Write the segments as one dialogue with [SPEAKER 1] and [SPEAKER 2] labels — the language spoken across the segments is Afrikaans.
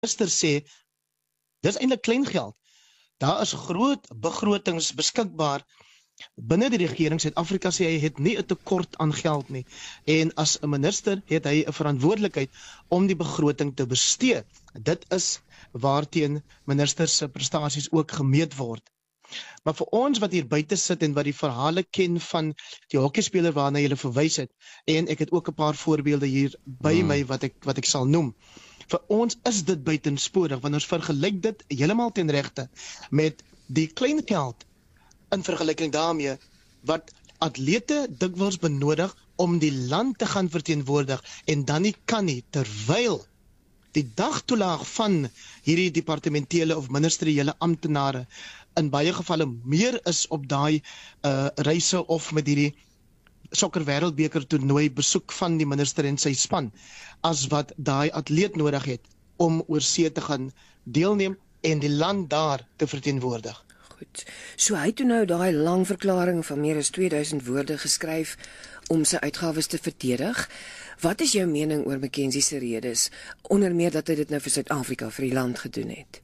[SPEAKER 1] minister sê, dis eintlik klein geld. Daar is groot begrotings beskikbaar binne die regering. Suid-Afrika sê hy het nie 'n tekort aan geld nie. En as 'n minister het hy 'n verantwoordelikheid om die begroting te bestee. Dit is waarteen ministers se prestasies ook gemeet word. Maar vir ons wat hier buite sit en wat die verhale ken van die hokkiespeler waarna jy verwys het, en ek het ook 'n paar voorbeelde hier by my wat ek sal noem. Vir ons is dit buitensporig, want ons vergelyk dit heeltemal ten regte met die klein geld in vergelyking daarmee wat atlete dikwels benodig om die land te gaan verteenwoordig en dan nie kan nie, terwyl die dagtoelaag van hierdie departementele of ministeriële amptenare in baie gevalle meer is op daai reise of met hierdie sokker wêreldbeker toernooi besoek van die minister en sy span, as wat daai atleet nodig het om oor see te gaan deelneem en die land daar te verteenwoordig.
[SPEAKER 2] Goed, so hy het toe nou daai lang verklaring van meer as 2000 woorde geskryf om sy uitgawes te verdedig. Wat is jou mening oor Mackenzie se redes, onder meer dat hy dit nou vir Suid-Afrika, vir die land gedoen het?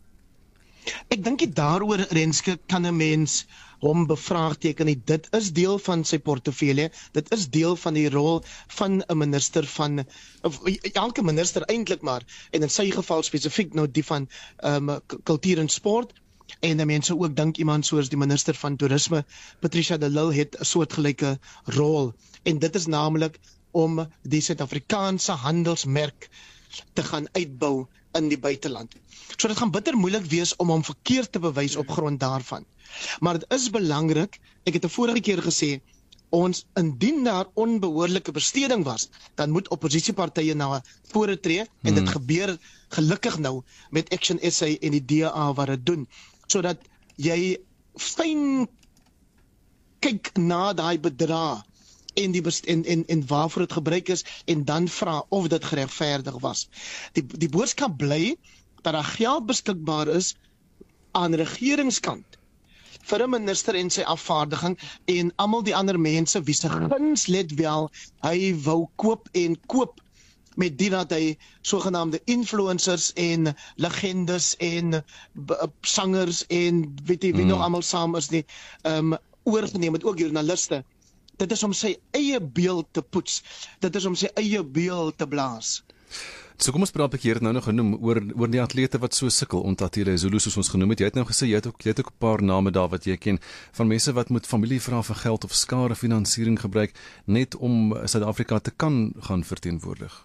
[SPEAKER 1] Ek dink nie daaroor, Renske, kan 'n mens hom bevraagteken nie. Dit is deel van sy portefeulje, dit is deel van die rol van 'n minister van, of elke minister eintlik maar, en in sy geval spesifiek nou die van kultuur en sport, en mense ook dink iemand soos die minister van toerisme, Patricia de Lille, het 'n soortgelyke rol, en dit is naamlik om die Suid-Afrikaanse handelsmerk te gaan uitbou in die buiteland. So dit gaan bitter moeilik wees om hom verkeerd te bewys op grond daarvan. Maar dit is belangrik, ek het 'n vorige keer gesê, ons indien daar onbehoorlike besteding was, dan moet oppositiepartye na vore tree, en dit gebeur gelukkig nou met Action SA en die DA wat dit doen, sodat jy fyn kyk na daai bedrag en waarvoor dit gebruik is, en dan vra of dit geregverdig was. Die boodskap bly dat daar geld beskikbaar is aan regeringskant vir 'n minister en sy afvaardiging en almal die ander mense wie se guns let wel hy wou koop met die dat hy sogenaamde influencers en legendes en sangers en weet jy wie nog almal saam is nie, oorgeneem het, ook joernaliste. Dit is om sy eie beeld te poets. Dit is om sy eie beeld te blaas.
[SPEAKER 3] So kom ons praat 'n keer nou nog genoem oor die atlete wat so sukkel om Tatile Zulu soos ons genoem het. Jy het nou gesê jy het ook 'n paar name daar wat jy ken van mense wat moet familie vra vir geld of skare finansiering gebruik net om Suid-Afrika te kan gaan verteenwoordig.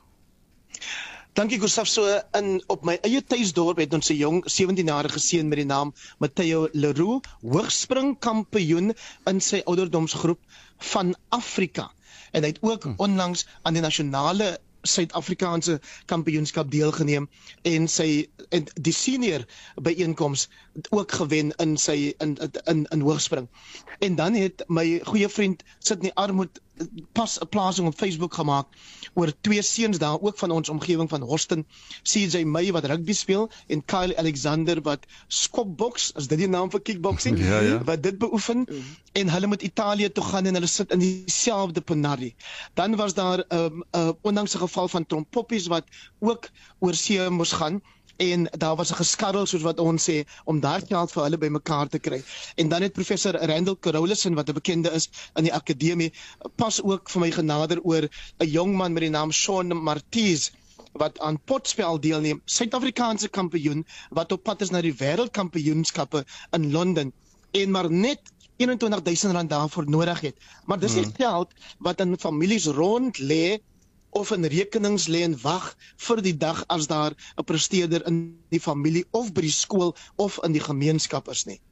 [SPEAKER 1] Dankie Gustaf. So op my eie tuisdorp het ons 'n jong 17-jarige seun met die naam Matteo Leroux, hoogspringkampioen in sy ouderdomsgroep van Afrika. En hy het ook onlangs aan die nasionale Suid-Afrikaanse kampioenskap deelgeneem en die senior byeenkoms ook gewen in hoogspring. En dan het my goeie vriend Sydney Armoed pas 'n plasing op Facebook gemaak oor twee seuns daar ook van ons omgewing van Houston, CJ May wat rugby speel en Kyle Alexander wat skopboks, is dit die naam vir kickboxing, wat dit beoefen, en hulle moet Italië toe gaan en hulle sit in dieselfde Ponari. Dan was daar ondanks 'n geval van trompoppies wat ook oor see moes gaan, en daar was 'n geskarrel soos wat ons sê, om daar geld vir hulle bymekaar te kry. En dan het professor Randall Carolison, wat 'n bekende is in die akademie, pas ook vir my genader oor 'n jong man met die naam Sean Martiz, wat aan potspel deelneem, Suid-Afrikaanse kampioen, wat op pad is na die wêreldkampioenskappe in Londen, en maar net R21,000 daarvoor nodig het. Maar dis die geld wat in families rond lê, of in rekenings lê en wag vir die dag as daar 'n presteerder in die familie of by die skool of in die gemeenskap is nie.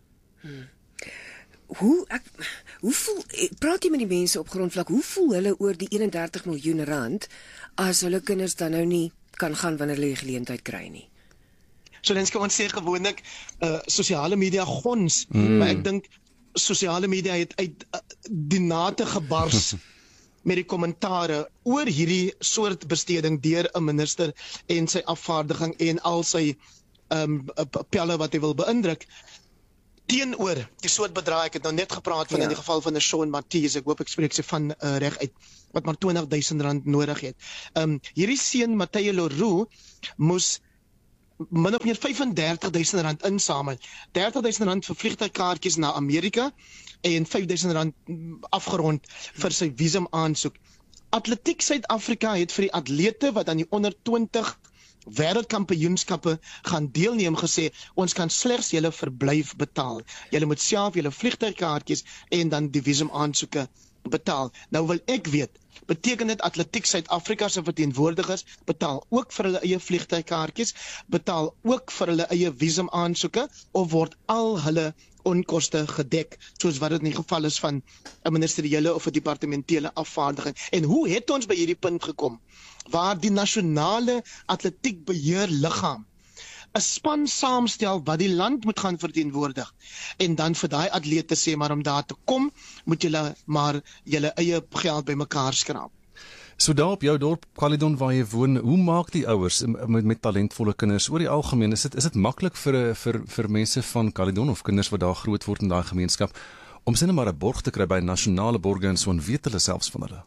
[SPEAKER 2] Hoe voel, praat jy met die mense op grondvlak, hoe voel hulle oor die R31 miljoen as hulle kinders dan nou nie kan gaan wanneer hulle die geleentheid kry nie?
[SPEAKER 1] So dan kan ons sê gewoonlik sosiale media gons, maar ek dink sosiale media het uit die nate gebars met die kommentare oor hierdie soort besteding deur 'n minister en sy afvaardiging en al sy pelle wat hy wil beïndruk, teenoor die soort bedrag. Ek het nou net gepraat van in die geval van 'n Sean Martiz, ek hoop ek spreek sy van reg uit, wat maar R20,000 nodig het. Hierdie seun Matteo Leroux moes min of meer R35.000 insamel. R30.000 vir vliegtuigkaartjies na Amerika en R5.000 afgerond vir sy visum aansoek. Atletiek Suid-Afrika het vir die atlete wat aan die onder 20 wêreldkampioenskappe gaan deelneem gesê, ons kan slegs julle verblyf betaal. Julle moet self julle vliegtuigkaartjies en dan die visum aansoeke betaal. Nou wil ek weet, beteken dit Atletiek Suid-Afrika se verteenwoordigers betaal ook vir hulle eie vliegtuigkaartjies, betaal ook vir hulle eie visum aansoeke, of word al hulle onkoste gedek, soos wat dit in die geval is van 'n ministeriële of 'n departementele afvaardiging? En hoe het ons by hierdie punt gekom, waar die nasionale atletiekbeheerliggaam 'n span saamstel wat die land moet gaan verteenwoordig, en dan vir daai atlete sê, maar om daar te kom, moet julle maar julle eie geld bymekaar skraap.
[SPEAKER 3] So daar op jou dorp, Caledon, waar jy woon, hoe maak die ouers met talentvolle kinders oor die algemeen? Is dit maklik vir mense van Caledon of kinders wat daar groot word in daai gemeenskap om sinne maar 'n borg te kry by nasionale borge en so, en weet hulle selfs van hulle?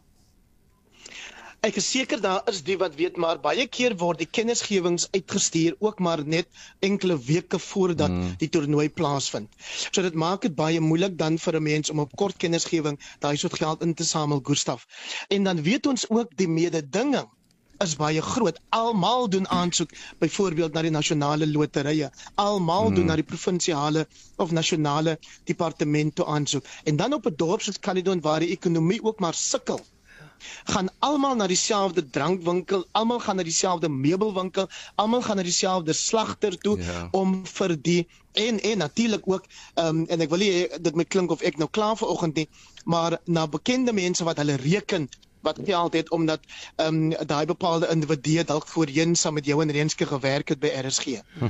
[SPEAKER 1] Ek is seker daar is die wat weet, maar baie keer word die kennisgewings uitgestuur ook maar net enkele weke voordat die toernooi plaasvind. So dit maak dit baie moeilik dan vir 'n mens om op kort kennisgewing daai soort geld in te samel, Gustaf. En dan weet ons ook die mededinging is baie groot. Almal doen aansoek byvoorbeeld na die nasionale loterye. Almal doen na die provinsiale of nasionale departement toe aansoek. En dan op 'n dorp soos Caledon waar die ekonomie ook maar sukkel, gaan almal na dieselfde drankwinkel, almal gaan na dieselfde meubelwinkel, almal gaan na dieselfde slagter toe om vir die en natuurlik ook en ek wil nie dit moet klink of ek nou klaar vanoggend nie, maar na bekende mense wat hulle reken wat geld het omdat daai bepaalde individu dalk voorheen saam met jou en Renske gewerk het by RSG.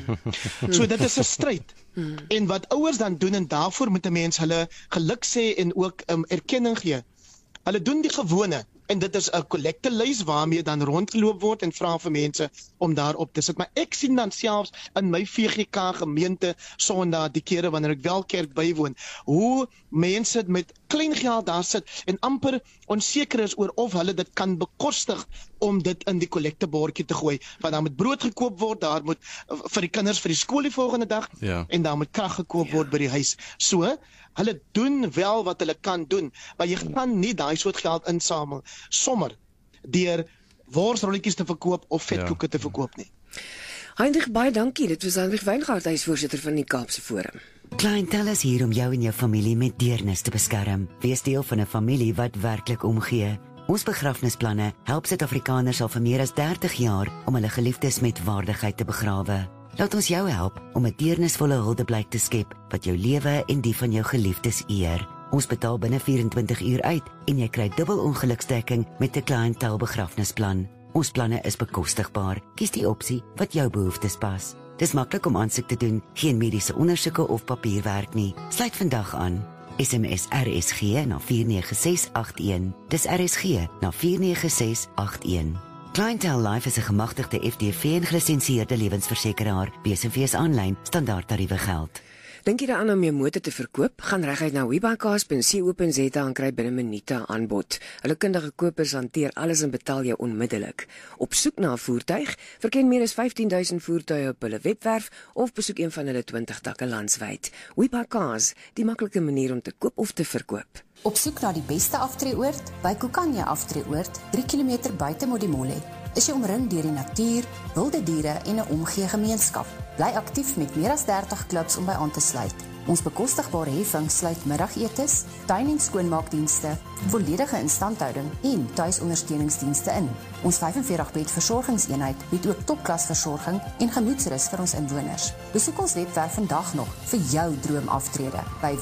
[SPEAKER 1] So dit is 'n stryd. En wat ouers dan doen, en daarvoor moet 'n mens hulle geluk sê en ook erkenning gee. Hulle doen die gewone, en dit is 'n kollektelys waarmee dan rondgeloop word en vra vir mense om daarop te sit. Maar ek sien dan selfs in my VGK gemeente Sondag, die kere wanneer ek wel kerk bywoon, hoe mense met klein geld daar sit en amper onseker is oor of hulle dit kan bekostig om dit in die kollektebordjie te gooi. Want daar moet brood gekoop word, daar moet vir die kinders vir die skool die volgende dag, en daar moet krag gekoop word by die huis. So, hulle doen wel wat hulle kan doen, maar jy gaan nie daai soort geld insamel sommer deur worsrolletjies te verkoop of vetkoeke te verkoop nie.
[SPEAKER 2] Heinrich, baie dankie. Dit was Heinrich Weingart, hy is voorsitter van die Kaapse Forum.
[SPEAKER 4] Clientele is hier om jou en jou familie met deernis te beskerm. Wees deel van 'n familie wat werklik omgee. Ons begrafnisplanne help Suid-Afrikaners al vir meer as 30 jaar om hulle geliefdes met waardigheid te begrawe. Laat ons jou help om 'n deernisvolle huldeblyk te skep wat jou lewe en die van jou geliefdes eer. Ons betaal binne 24 uur uit en jy kry dubbel ongeluksdekking met 'n clientele begrafnisplan. Ons planne is bekostigbaar. Kies die opsie wat jou behoeftes pas. Dis maklik om aansoek te doen, geen mediese ondersoeke of papierwerk nie. Sluit vandag aan. SMS RSG na 49681. Dis RSG na 49681. Clientele Life is 'n gemagtigde FDV en gelisensieerde lewensversekeraar. BSV aanlyn standaardtariewe geld.
[SPEAKER 2] Dink jy daaraan om jou motor te verkoop? Gaan reguit na webcars.co.za en kry binne minute aanbod. Hulle kundige kopers hanteer alles en betaal jou onmiddellik. Op soek na 'n voertuig? Verken meer as 15,000 voertuie op hulle webwerf of besoek een van hulle 20 takke landwyd. Webcars, die maklike manier om te koop of te verkoop.
[SPEAKER 5] Op soek na die beste aftreeoord? By Kukanya Aftreeoord, 3 km buite Modimolle. Is jy omring deur die natuur, wilde diere en 'n omgee gemeenskap. Bly aktief met meer as 30 klubs om by aan te sluit. Ons bekostigbare heffing sluit middagetes, tuin- en skoonmaakdienste, volledige instandhouding en tuisondersteuningsdienste in. Ons 45-bed versorgingseenheid bied ook topklasversorging en gemoedsrus vir ons inwoners. Besoek ons webwerf vandag nog vir jou droomaftrede by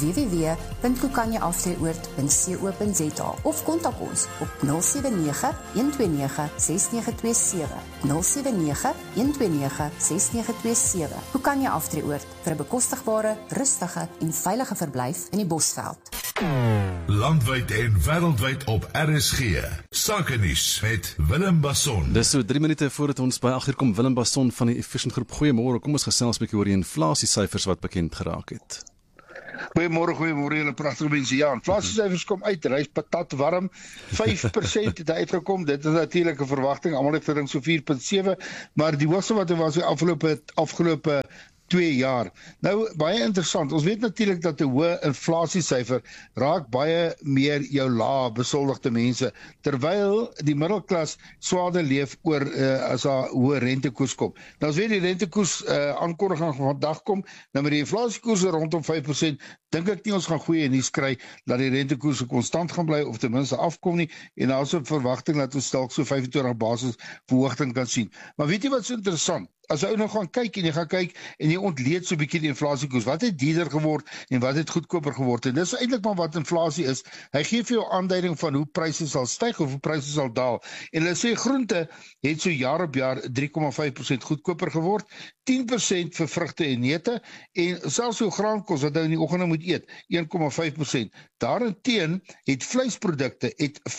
[SPEAKER 5] www.kukanyaafstreeoord.co.za of kontak ons op 079 129 6927. 079 129 6927. Kukanya Aftreeoord vir 'n bekostigbare, rustige en veilige verblyf in die Bosveld.
[SPEAKER 6] Landwyd en wêreldwyd op RSG. Sakenuus met Willem Basson.
[SPEAKER 3] Dis so 3 minute voordat ons by agterkom. Willem Basson van die Efficient Groep. Goeiemôre. Kom ons gesels 'n bietjie oor die inflasiesyfers wat bekend geraak het.
[SPEAKER 7] Goeiemôre julle pragtige mense. Ja, inflasiesyfers kom uit, rys patat warm. 5% het uitgekom. Dit is natuurlik 'n verwagting. Almal het gedink so 4.7, maar die hoogste wat was die afgelope 2 jaar. Nou, baie interessant. Ons weet natuurlik dat 'n hoë inflasiesyfer raak baie meer jou lae besoldigde mense, terwyl die middelklas swaarder leef oor as daar hoë rentekoers kom. Nou as weet die rentekoers aankondiging van vandag kom, nou met die inflasiekoerse rondom 5%, dink ek nie ons gaan goeie nuus kry dat die rentekoerse konstant gaan bly of ten minste afkom nie, en daar is 'n verwagting dat ons dalk so 25 basis verhoging kan sien. Maar weet jy wat so interessant? As jy nou gaan kyk en jy ontleed so 'n bietjie die inflasiekoers, wat het duurder geword en wat het goedkoper geword? En dis eintlik maar wat inflasie is. Hy gee vir jou aanduiding van hoe pryse sal styg of hoe pryse sal daal. En hulle sê groente het so jaar op jaar 3,5% goedkoper geword, 10% vir vrugte en neute, en selfs jou graankos wat jy in die oggende moet eet, 1,5%. Daarteen het vleisprodukte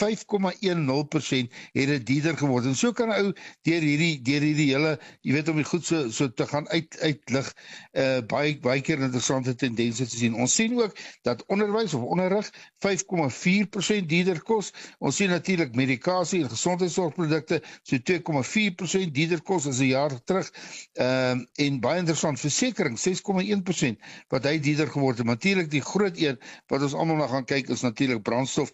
[SPEAKER 7] 5,10% het dit duurder geword. En so kan 'n ou deur hierdie hele, jy weet, om die goed so te gaan uitlig, baie keer interessante tendense te sien. Ons sien ook dat onderwys of onderrig 5,4% duurder kos. Ons sien natuurlik medikasie en gesondheidsorgprodukte so 2,4% duurder kos as 'n jaar terug. En baie interessant, versekering 6,1% wat hy duurder geword het. Natuurlik die groot een wat ons almal na gaan kyk is natuurlik brandstof,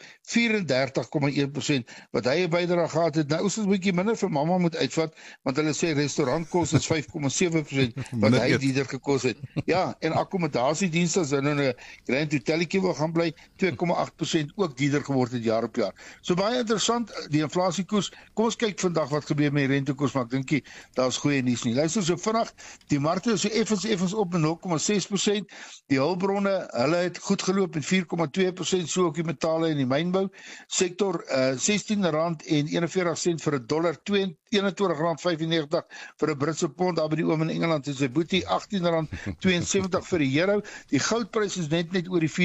[SPEAKER 7] 34,1% wat hy 'n bydrae gehad het. Nou is dit 'n bietjie minder vir mamma moet uitvat, want hulle sê restaurantkos is 5,7% wat hy duurder gekos het. Ja, en akkommodasiedienste as hulle 'n Grand Hotelletjie wil gaan bly, 2,8% ook duurder geword het jaar op jaar. So baie interessant, die inflasiekoers. Kom ons kyk vandag wat gebeur met die rentekoers, maar ek dink nie daar's goeie nuus nie. Luister so vinnig, die markte is so effens op met 0,6%. Die hulpbronne, hulle het goed geloop met 4,2%, so ook die metale en die mynbou sektor, R16,41 vir 'n dollar, R21,95 vir 'n Britse pond. Daar by die oom in Engeland is sy boetie R18,72 vir die euro. Die goudprys is net oor die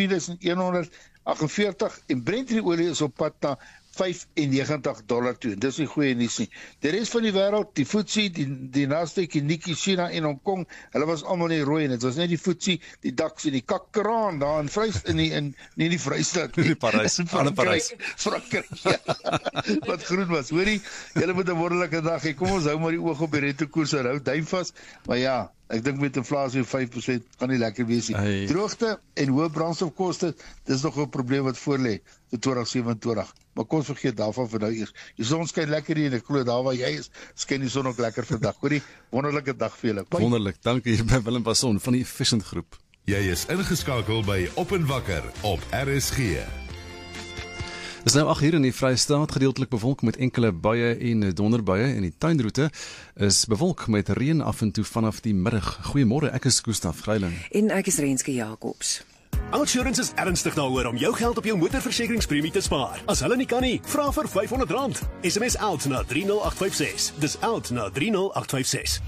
[SPEAKER 7] 4,148 en Brent-olie is op pad na $95 toe. Dis nie goeie nuus nie. Die res van die wêreld, die FTSE, die Nasdaq, die Nikkei, China en Hong Kong, hulle was almal nie rooi en dit was net die FTSE, die DAX en die kakkeraan daar in die Vrystaat nie.
[SPEAKER 3] Die Parys,
[SPEAKER 7] Frankryk, ja, wat groen was. Hoorie, julle moet 'n wonderlike dag hê. Kom ons hou maar die oog op die rentekoers en hou duim vas. Maar ja, ek dink met inflasie 5% gaan nie lekker wees nie. Droogte en hoë brandstofkoste, dis nog 'n probleem wat voorlê vir 2027. Maar kom ons vergeet daarvan vir nou eers. Die son skyn lekker hier en ek glo daar waar jy is, skyn die son ook lekker vandag. Hoorie, wonderlike dag vir julle.
[SPEAKER 3] Wonderlik. Dankie hier by Willem Basson van die Efficient Groep.
[SPEAKER 6] Jy is ingeskakel by Op en Wakker op RSG.
[SPEAKER 3] Dis nou 8 uur in die Vrystaat, gedeeltelik bewolk met enkele buie en donderbuie, en die tuinroete is bewolk met reën af en toe vanaf die middag. Goeiemôre, ek is Gustaf Greiling.
[SPEAKER 2] En ek is Renske Jacobs.
[SPEAKER 8] Outsurance is ernstig daaroor om jou geld op jou motorversekeringspremie te spaar. As hulle nie kan nie, vra vir R500. SMS out na 30856. Dis out na 30856.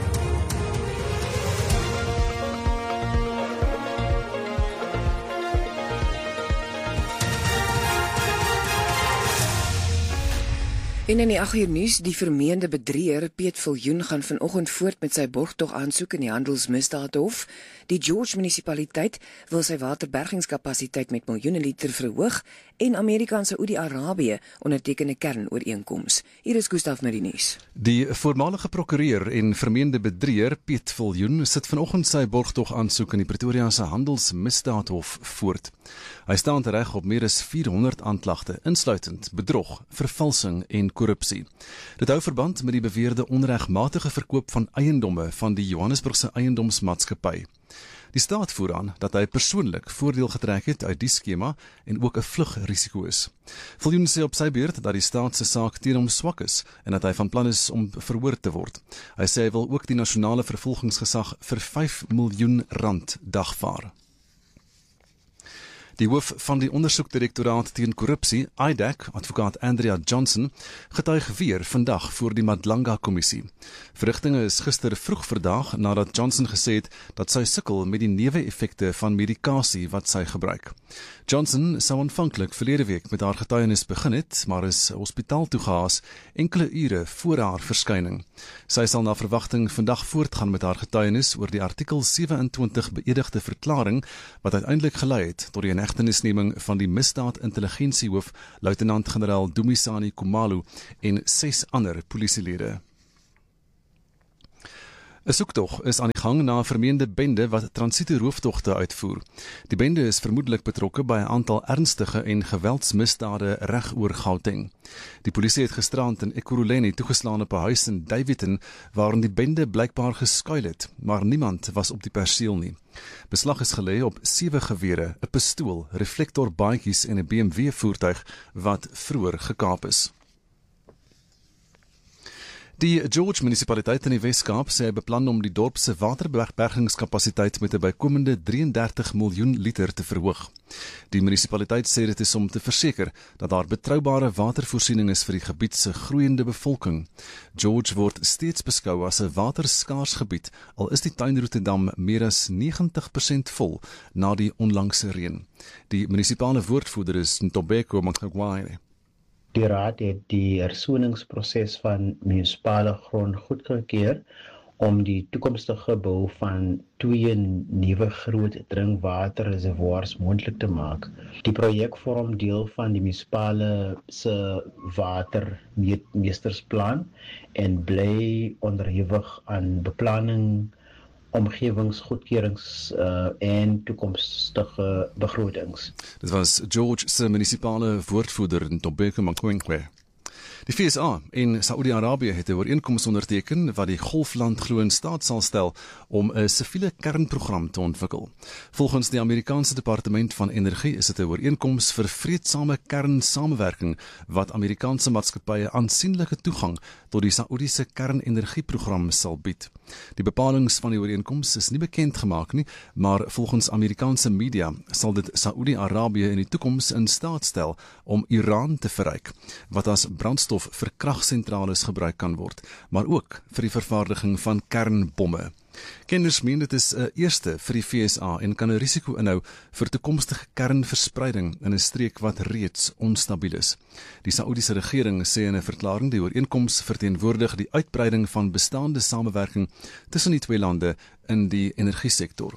[SPEAKER 2] En in die 8 uur nuus, die vermeende bedrieër Piet Viljoen gaan vanoggend voort met sy borgtog aansoek in die Handelsmisdaadhof. Die George munisipaliteit wil sy waterbergingskapasiteit met miljoene liter verhoog en Amerika en Saudi-Arabië onderteken 'n kernooreenkoms. Hier is Gustaf met die nuus.
[SPEAKER 3] Die voormalige prokureur en vermeende bedrieër Piet Viljoen sit vanoggend sy borgtog aansoek in die Pretoria se Handelsmisdaadhof voort. Hy staan tereg op meer as 400 aanklagte, insluitend bedrog, vervalsing en korrupsie. Dit hou verband met die beweerde onregmatige verkoop van eiendomme van die Johannesburgse Eiendomsmaatskappy. Die staat voer aan dat hy persoonlik voordeel getrek het uit die skema en ook 'n vlugrisiko is. Viljoen sê op sy beurt dat die staat se saak teen hom swak is en dat hy van plan is om verhoor te word. Hy sê hy wil ook die nasionale vervolgingsgesag vir R5 miljoen dagvaar. Die hoof van die ondersoekdirektoraat teen korrupsie, IDAC, advokaat Andrea Johnson, getuig weer vandag voor die Madlanga-kommissie. Verrigtinge is gister vroeg vandag nadat Johnson gesê het dat sy sukkel met die neeweffekte van medikasie wat sy gebruik. Johnson sou aanvanklik verlede week met haar getuienis begin het, maar is hospitaal toegehaas enkele ure voor haar verskyning. Sy sal na verwagting vandag voortgaan met haar getuienis oor die artikel 27 beëdigde verklaring wat uiteindelik gelei het tot die inhegtenisneming van die misdaad-intelligensiehoof luitenant-generaal Dumisani Khumalo en 6 ander polisielede. 'n Soektog is aan die gang na 'n vermeende bende wat transito rooftogte uitvoer. Die bende is vermoedelik betrokke by 'n aantal ernstige en geweldsmisdade reg oor Gauteng. Die polisie het gisterand in Ekurhuleni toegeslaan op 'n huis in Daveyton waarin die bende blykbaar geskuil het, maar niemand was op die perseel nie. Beslag is gelê op 7 gewere, 'n pistool, reflektorbaadjies en 'n BMW voertuig wat vroeër gekaap is. Die George munisipaliteit in die Wes-Kaap sê hy beplan om die dorp se waterbergingskapasiteit met 'n bykomende 33 miljoen liter te verhoog. Die munisipaliteit sê dit is om te verseker dat daar betroubare watervoorsiening is vir die gebied se groeiende bevolking. George word steeds beskou as 'n waterskaars gebied, al is die tuinroetedam meer as 90% vol na die onlangse reën. Die munisipale woordvoerder is Ntobeko Mangagwaire.
[SPEAKER 9] Die raad het die hersoeningsproses van munisipale grond goedgekeur om die toekomstige bou van 2 nuwe groot drinkwaterreservoirs moontlik te maak. Die projek vorm deel van die munisipale se watermeestersplan en bly onderhewig aan beplanning, omgewingsgoedkeurings en toekomstige begrotings.
[SPEAKER 3] Dit was George se munisipale woordvoerder Ntobeko Mangagwaire. Die FSA en Saudi-Arabië het 'n ooreenkoms onderteken wat die Golfland glo in staat sal stel om 'n siviele kernprogram te ontwikkel. Volgens die Amerikaanse Departement van Energie is dit 'n ooreenkoms vir vreedsame kernsamewerking wat Amerikaanse maatskappye aansienlike toegang tot die Saoediese kernenergieprogram sal bied. Die bepalinge van die ooreenkoms is nie bekend gemaak nie, maar volgens Amerikaanse media sal dit Saudi-Arabië in die toekoms in staat stel om Iran te verryk, wat as brandstof vir kragsentrales gebruik kan word, maar ook vir die vervaardiging van kernbomme. Kenners meen dit is 'n eerste vir die FSA en kan 'n risiko inhou vir toekomstige kernverspreiding in 'n streek wat reeds onstabiel is. Die Saoediese regering sê in 'n verklaring die ooreenkoms verteenwoordig die uitbreiding van bestaande samewerking tussen die twee lande in die energiesektor.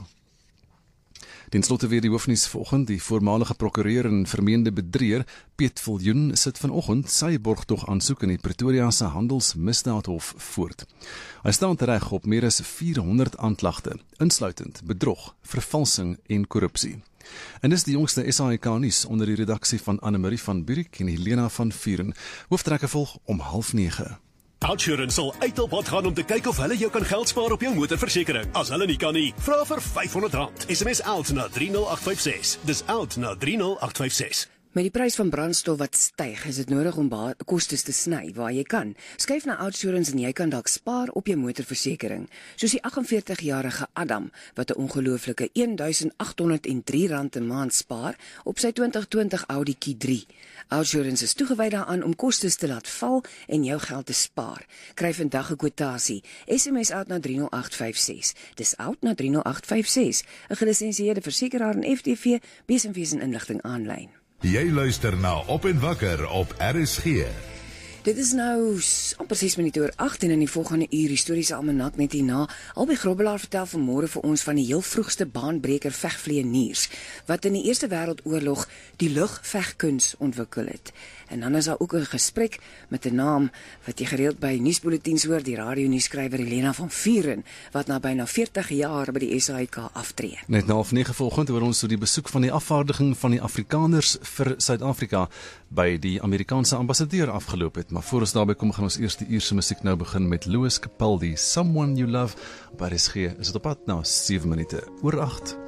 [SPEAKER 3] Ten slotte weer die hoofnuus vanoggend, die voormalige prokureur en vermeende bedrieër, Piet Viljoen, sit vanoggend sy borgtog aansoek in die Pretoria se handelsmisdaadhof voort. Hy staan tereg op meer as 400 aanklagte, insluitend bedrog, vervalsing en korrupsie. En dis die jongste SAIK nuus onder die redaksie van Anne-Marie van Burik en Helena van Vuren. Hooftrekke volg om 8:30.
[SPEAKER 8] Outsurance sal uit op pad gaan om te kyk of hulle jou kan geld spaar op jou motorversekering. As hulle nie kan nie, vra vir R500. SMS out na 30856. Dis out na 30856.
[SPEAKER 2] Met die prys van brandstof wat styg, is dit nodig om kostes te sny waar jy kan. Skuif na Outsurance en jy kan dalk spaar op jou motorversekering. Soos die 48-jarige Adam wat 'n ongelooflike R1,803 'n maand spaar op sy 2020 Audi Q3. Outsurance is toegewy daaraan om kostes te laat val en jou geld te spaar. Kry vandag 'n kwotasie. SMS out na 30856. Dis out na 30856. 'n gelisensieerde versekeraar en FTV, besenfees en inligting aanlyn.
[SPEAKER 6] Jy luister na Op en Wakker op RSG.
[SPEAKER 2] Dit is nou amper 6 minute oor 8 en in die volgende uur historiese almanak net hierna. Albei Grobbelaar vertel vanmôre vir ons van die heel vroegste baanbreker vegvlieëniers wat in die Eerste Wêreldoorlog die lugvegkuns ontwikkel het. En dan is daar ook 'n gesprek met 'n naam wat jy gereeld by nuusbulletins hoor, die radionuusskrywer Helena van Vuren wat na byna 40 jaar by die SAIK aftree.
[SPEAKER 3] Net na 9:30 vanoggend hoor ons oor die besoek van die afvaardiging van die Afrikaners vir Suid-Afrika by die Amerikaanse ambassadeur afgeloop het. Maar voor ons daarby kom, gaan ons eers die uur se musiek nou begin met Louis Capaldi, Someone You Love. Op RSG is dit op pad na 7 minute oor 8.